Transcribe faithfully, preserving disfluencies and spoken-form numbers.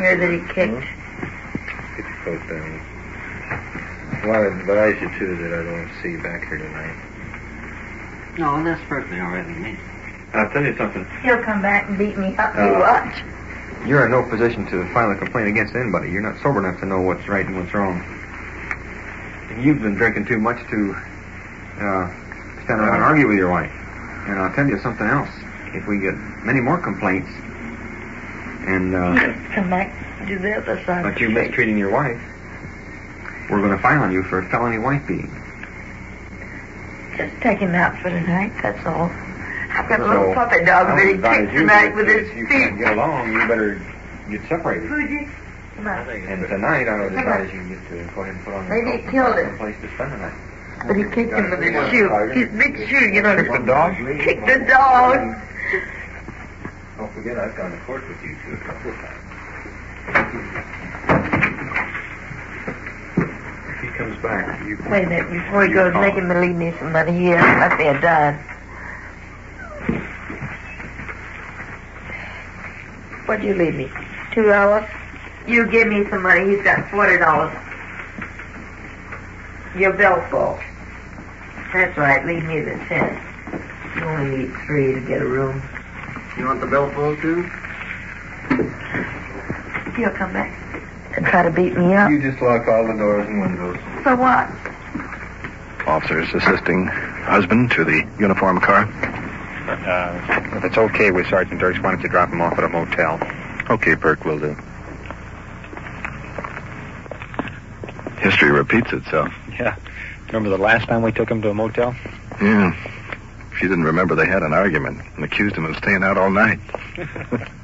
here that he kicked. Get your coat down. Well, I advise you, too, that I don't see you back here tonight. No, that's perfectly all right with me. I'll tell you something. He'll come back and beat me up. Uh, You watch. You're in no position to file a complaint against anybody. You're not sober enough to know what's right and what's wrong. You've been drinking too much to uh, stand around and argue with your wife. And I'll tell you something else. If we get many more complaints, and uh, He'll come back and do the other side. but you mistreating your wife, we're going to file on you for felony wife beating. Just take him out for tonight, that's all. I've got a So, little puppy dog I that he would advise kicks you tonight that with his if you feet. can't get along, you better get separated. Fuji, come on. And tonight, I would Come advise on. you get to go ahead and put on Maybe your he coat killed and him. find a place to spend the night. But he kicked him with his shoe. His big shoe, you know. Kick the dog? Kicked the dog. Don't forget, I've gone to court with you two a couple of times. If he comes back, you... Wait a minute, before he goes, make him leave me some money here. Must be a dime. What'd you leave me? Two dollars? You give me some money. He's got forty dollars. Your billfold. That's right. Leave me the ten. You only need three to get a room. You want the billfold, too? He'll come back and try to beat me up. You just lock all the doors and windows. So what? Officers assisting husband to the uniform car. Uh, if it's okay with Sergeant Dirks, why don't you drop him off at a motel? Okay, Perk, will do. History repeats itself. Yeah. Remember the last time we took him to a motel? Yeah. She didn't remember they had an argument and accused him of staying out all night.